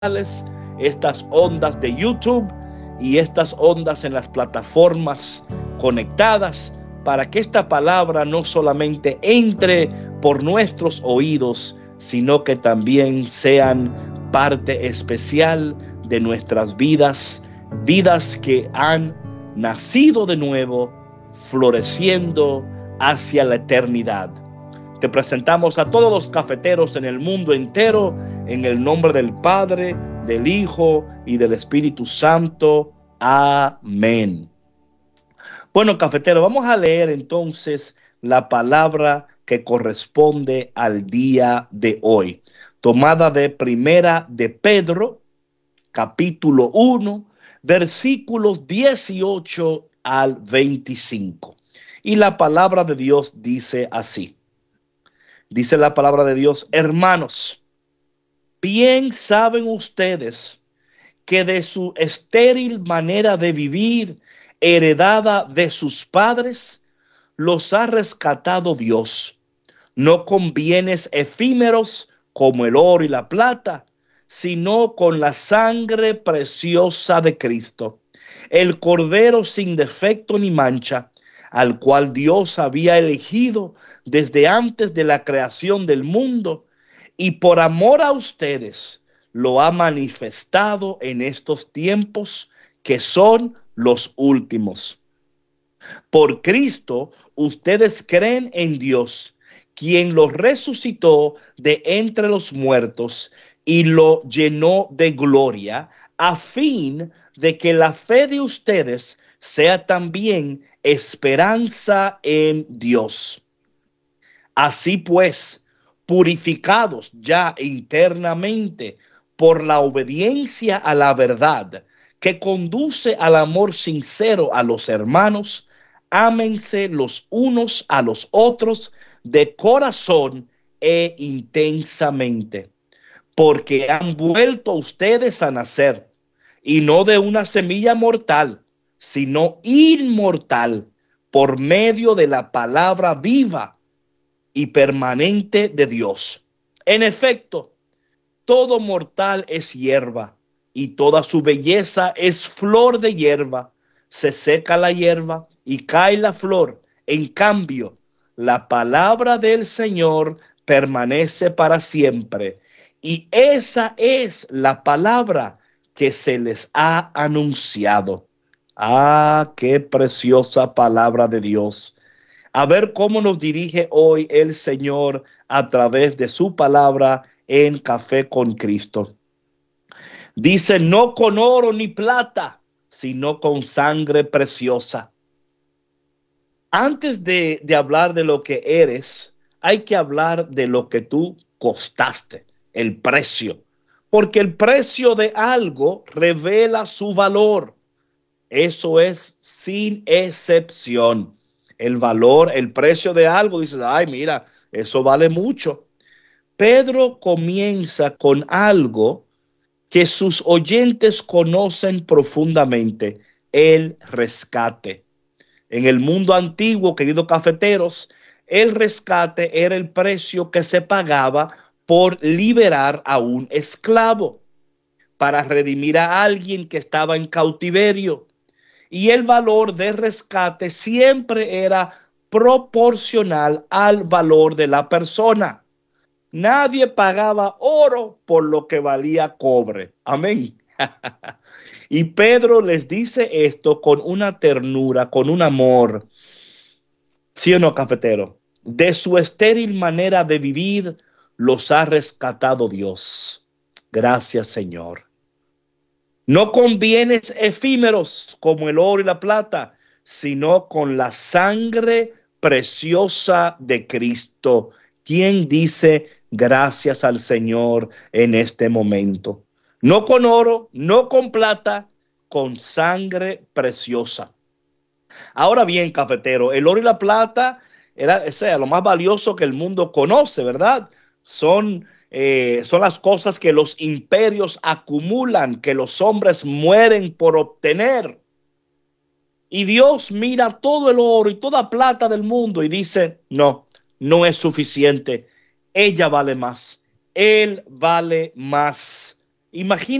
estas ondas de YouTube y estas ondas en las plataformas conectadas, para que esta palabra no solamente entre por nuestros oídos, sino que también sean parte especial de nuestras vidas, vidas que han nacido de nuevo, floreciendo hacia la eternidad. Te presentamos a todos los cafeteros en el mundo entero, en el nombre del Padre, del Hijo y del Espíritu Santo. Amén. Bueno, cafetero, vamos a leer entonces la palabra que corresponde al día de hoy, tomada de Primera de Pedro, capítulo 1, versículos 18 al 25. Y la palabra de Dios dice así. Dice la palabra de Dios: hermanos, bien saben ustedes que de su estéril manera de vivir, heredada de sus padres, los ha rescatado Dios, no con bienes efímeros como el oro y la plata, sino con la sangre preciosa de Cristo, el Cordero sin defecto ni mancha, al cual Dios había elegido desde antes de la creación del mundo, y por amor a ustedes lo ha manifestado en estos tiempos que son los últimos. Por Cristo ustedes creen en Dios, quien los resucitó de entre los muertos y lo llenó de gloria, a fin de que la fe de ustedes sea también esperanza en Dios. Así pues, purificados ya internamente por la obediencia a la verdad que conduce al amor sincero a los hermanos, ámense los unos a los otros de corazón e intensamente, porque han vuelto ustedes a nacer, y no de una semilla mortal, sino inmortal, por medio de la palabra viva y permanente de Dios. En efecto, todo mortal es hierba, y toda su belleza es flor de hierba. Se seca la hierba y cae la flor. En cambio, la palabra del Señor permanece para siempre. Y esa es la palabra que se les ha anunciado. Ah, qué preciosa palabra de Dios. A ver cómo nos dirige hoy el Señor a través de su palabra en Café con Cristo. Dice: no con oro ni plata, sino con sangre preciosa. Antes de hablar de lo que eres, hay que hablar de lo que tú costaste, el precio. Porque el precio de algo revela su valor. Eso es sin excepción. El valor, el precio de algo, dices, ay, mira, eso vale mucho. Pedro comienza con algo que sus oyentes conocen profundamente: el rescate. En el mundo antiguo, queridos cafeteros, el rescate era el precio que se pagaba por liberar a un esclavo, para redimir a alguien que estaba en cautiverio. Y el valor de rescate siempre era proporcional al valor de la persona. Nadie pagaba oro por lo que valía cobre. Amén. Y Pedro les dice esto con una ternura, con un amor. ¿Sí o no, cafetero? De su estéril manera de vivir los ha rescatado Dios. Gracias, Señor. No con bienes efímeros como el oro y la plata, sino con la sangre preciosa de Cristo. ¿Quién dice gracias al Señor en este momento? No con oro, no con plata, con sangre preciosa. Ahora bien, cafetero, el oro y la plata era, o sea, lo más valioso que el mundo conoce, ¿verdad? Son las cosas que los imperios acumulan, que los hombres mueren por obtener. Y Dios mira todo el oro y toda plata del mundo y dice: no, no es suficiente. Ella vale más. Él vale más. Imagina